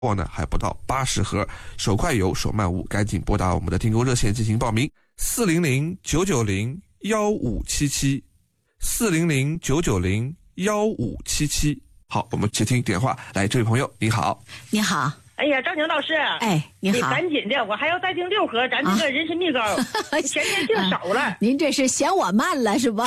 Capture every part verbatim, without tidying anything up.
货呢还不到八十盒，手快有手慢无，赶紧拨打我们的听购热线进行报名，四零零九九零幺五七七，四零零九九零幺五七七。好，我们接听电话。来，这位朋友，你好。 你好。 哎呀，赵宁老师， 哎，你好， 你赶紧的，我还要再订六盒咱这个人参蜜膏，啊、前天订少了、啊。 您这是嫌我慢了是吧？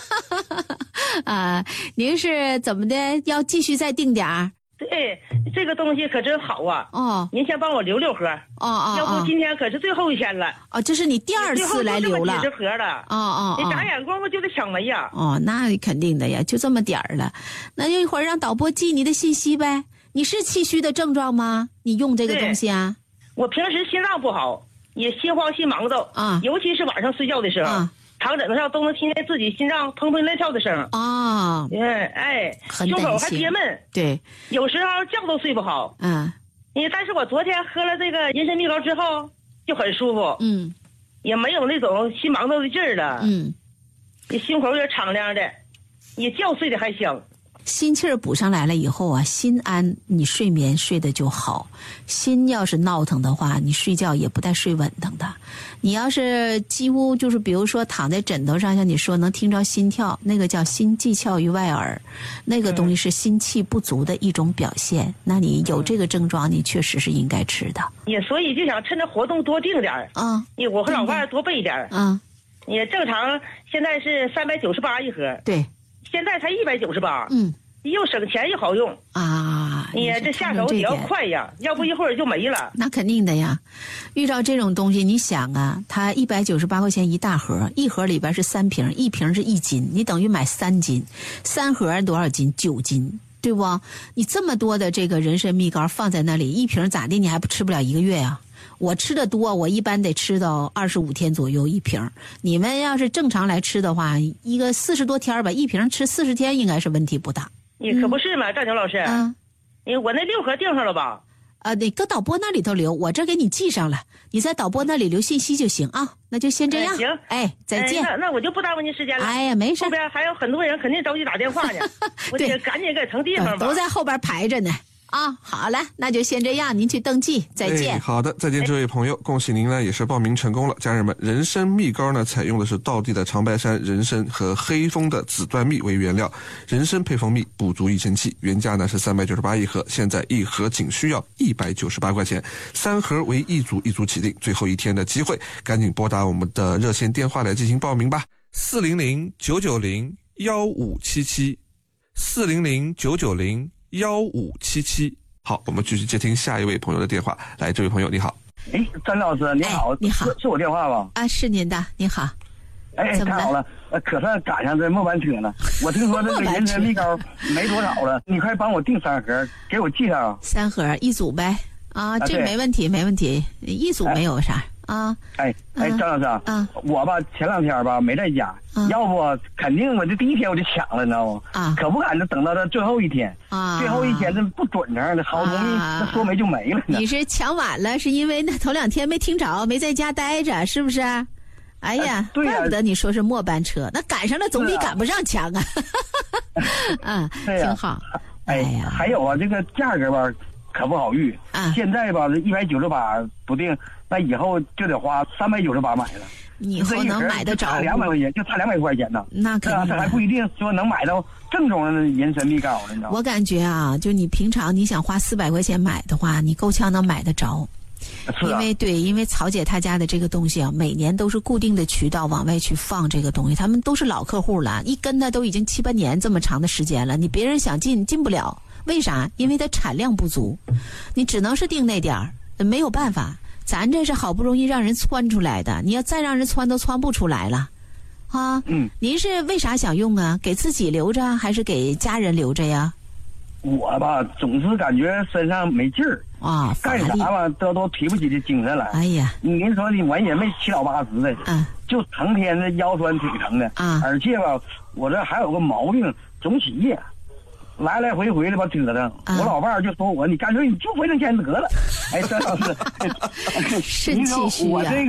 啊，您是怎么的？要继续再订点儿？ 对，这个东西可真好啊！ 哦， 您先帮我留六盒。 哦哦， 要不今天可是最后一天了。 哦，这是你第二次来留了。 几十盒了。 哦哦， 你眨眼功夫就得抢没呀。 哦，那肯定的呀，就这么点儿了，那就一会儿让导播记你的信息呗。你是气虚的症状吗？你用这个东西啊？ 我平时心脏不好，也心慌心忙躁啊， 尤其是晚上睡觉的时候。啊，躺枕头上都能听见自己心脏砰砰乱跳的声啊！ 哎哎，胸口还憋闷， 对， 有时候觉都睡不好。 嗯， 你但是我昨天喝了这个人参蜜膏之后就很舒服， 嗯， 也没有那种心忙躁的劲儿了， 嗯， 你心口也敞亮的，你觉睡得还香。 心气儿补上来了以后啊，心安，你睡眠睡得就好。心要是闹腾的话，你睡觉也不带睡稳当的。你要是几乎就是比如说躺在枕头上，像你说能听着心跳，那个叫心悸窍于外耳，那个东西是心气不足的一种表现。嗯、那你有这个症状，你确实是应该吃的。 也所以就想趁着活动多订点儿啊， 你我和老伴多备点儿啊。 你正常现在是三百九十八一盒， 对。 现在才一百九十八， 嗯， 又省钱又好用啊！ 你这下手也要快呀，要不一会儿就没了。 那肯定的呀，遇到这种东西，你想啊，它一百九十八块钱一大盒，一盒里边是三瓶，一瓶是一斤，你等于买三斤，三盒多少斤？九斤，对不？你这么多的这个人参蜜膏放在那里，一瓶咋的？你还不吃不了一个月呀？我吃的多，我一般得吃到二十五天左右一瓶。你们要是正常来吃的话，一个四十多天吧，一瓶吃四十天应该是问题不大。 你可不是嘛，赵宁老师。 啊， 你我那六盒订上了吧？ 啊，得搁导播那里头留，我这给你记上了，你在导播那里留信息就行啊。那就先这样。 行， 哎，再见。 哎、那那我就不耽误您时间了。 哎呀，没事。 后边还有很多人肯定着急打电话呢，我得赶紧给腾地方吧。 都在后边排着呢。啊，好了，那就先这样，您去登记，再见。 哎、好的，再见，这位朋友，恭喜您呢，也是报名成功了。家人们，人参蜜膏呢，采用的是道地的长白山人参和黑蜂的紫缎蜜为原料，人参配蜂蜜补足益生气，原价呢是三百九十八一盒，现在一盒仅需要一百九十八块钱，三盒为一组一组起订，最后一天的机会，赶紧拨打我们的热线电话来进行报名吧，四零零九九零幺五七七，四零零九九零幺五七七。好，我们继续接听下一位朋友的电话。来，这位朋友你好。 哎，张老师你好。 哎、你好， 是我电话吧？ 啊，是您的，你好。 哎，太好了，可算赶上这末班车了。我听说这个人参蜜膏没多少了，你快帮我订三盒，给我记上。 三盒一组呗。啊，这没问题，没问题，一组没有啥。哎啊， 哎哎，张老师啊， 啊我吧前两天吧没在家， 啊、 要不肯定我这第一天我就抢了，你知道吗？ 啊， 可不敢这等到这最后一天啊， 最后一天这不准成的，好容易这说没就没了呢。 你是抢晚了，是因为那头两天没听着，没在家待着，是不是？哎呀， 对呀， 怪不得你说是末班车，那赶上了总比赶不上强啊。嗯，挺好。 哎呀，还有啊，这个价格吧可不好遇啊， 现在吧一百九十八不定。那以后就得花三百九十八买了， 你以后能买得着？ 两百块钱就差两百块钱呢。 那肯定， 这还不一定说能买到正宗的人参蜜膏呢，你知道吗？ 我感觉啊，就你平常你想花四百块钱买的话，你够呛能买得着。 是啊、 因为对，因为曹姐她家的这个东西啊，每年都是固定的渠道往外去放这个东西，他们都是老客户了，一跟他都已经七八年这么长的时间了，你别人想进进不了，为啥？因为它产量不足，你只能是定那点儿，没有办法。咱这是好不容易让人窜出来的，你要再让人窜都窜不出来了，啊！ 嗯， 您是为啥想用啊？给自己留着还是给家人留着呀？ 我吧，总是感觉身上没劲儿啊， 干啥吧都都提不起这精神来。 哎呀， 您说的我也没七老八十的， 嗯， 就成天的腰酸腿疼的啊， 而且吧，我这还有个毛病，总起夜。来来回回的吧折腾，啊、我老伴儿就说我，你干脆你就回挣钱得了。哎，张老师， 肾气虚啊！ 我这个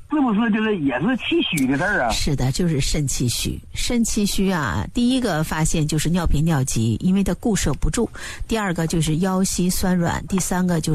是不是就是也是气虚的事儿啊？ 是的，就是肾气虚。肾气虚啊，第一个发现就是尿频尿急，因为它固摄不住；第二个就是腰膝酸软；第三个就是